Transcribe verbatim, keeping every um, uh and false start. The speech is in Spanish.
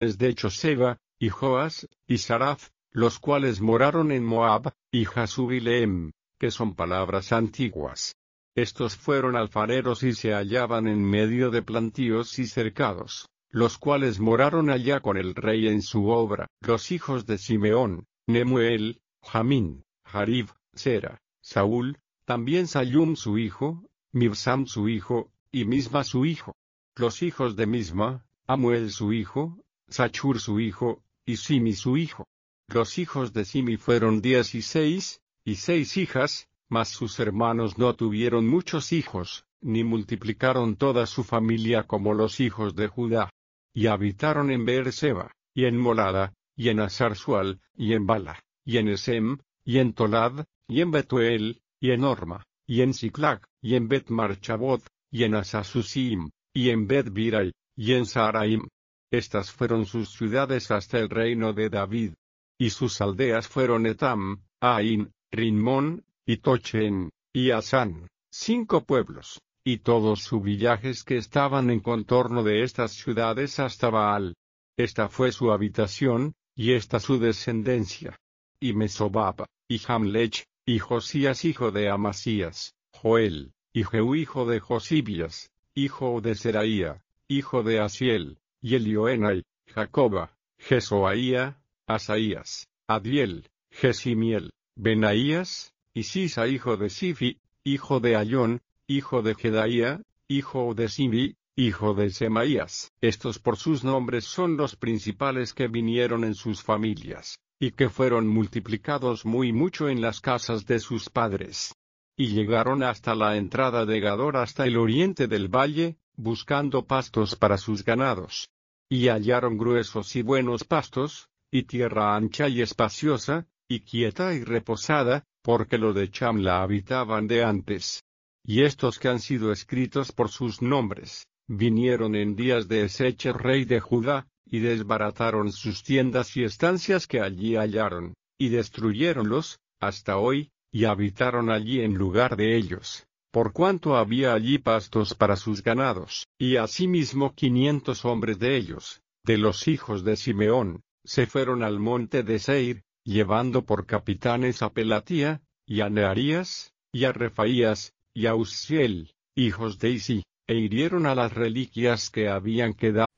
de Joseba, y Joas, y Saraf, los cuales moraron en Moab, y Jasub y Lehem, que son palabras antiguas. Estos fueron alfareros y se hallaban en medio de plantíos y cercados, los cuales moraron allá con el rey en su obra. Los hijos de Simeón, Nemuel, Jamín, Jarib, Sera, Saúl, también Sayum su hijo, Mibsam su hijo, y Misma su hijo. Los hijos de Misma, Amuel su hijo, Sachur su hijo, y Simi su hijo. Los hijos de Simi fueron diez y seis, y seis hijas, mas sus hermanos no tuvieron muchos hijos, ni multiplicaron toda su familia como los hijos de Judá. Y habitaron en Beerseba, y en Molada, y en Asarsual, y en Bala, y en Esem, y en Tolad, y en Betuel, y en Orma, y en Siclag, y en Bet Marchabot, y en Asasusim, y en Bet Birai, y en Saraim. Estas fueron sus ciudades hasta el reino de David. Y sus aldeas fueron Etam, Ain, Rimmón, y Tochen, y Asán, cinco pueblos, y todos sus villajes que estaban en contorno de estas ciudades hasta Baal. Esta fue su habitación, y esta su descendencia. Y Mesobab, y Jamlech, y Josías hijo de Amasías, Joel, y Jehú hijo de Josibias, hijo de Seraía, hijo de Asiel, y Elioenai, Jacoba, Jesoaía, Asaías, Adiel, Jesimiel, Benaías, y Sisa hijo de Sifi, hijo de Ayón, hijo de Jedaía, hijo de Simi, hijo de Semaías. Estos por sus nombres son los principales que vinieron en sus familias, y que fueron multiplicados muy mucho en las casas de sus padres. Y llegaron hasta la entrada de Gador hasta el oriente del valle, buscando pastos para sus ganados. Y hallaron gruesos y buenos pastos, y tierra ancha y espaciosa, y quieta y reposada, porque los de Cham la habitaban de antes. Y estos que han sido escritos por sus nombres, vinieron en días de Ezeche rey de Judá, y desbarataron sus tiendas y estancias que allí hallaron, y destruyéronlos, hasta hoy, y habitaron allí en lugar de ellos, por cuanto había allí pastos para sus ganados. Y asimismo quinientos hombres de ellos, de los hijos de Simeón, se fueron al monte de Seir, llevando por capitanes a Pelatía, y a Nearías, y a Refaías, y a Uzziel, hijos de Isi, e hirieron a las reliquias que habían quedado